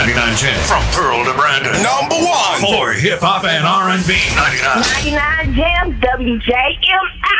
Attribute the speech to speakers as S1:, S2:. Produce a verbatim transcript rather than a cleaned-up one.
S1: ninety-nine J from Pearl to Brandon.
S2: Number one
S1: for hip hop and R and B. ninety-nine.
S3: ninety-nine Jam, W J M I.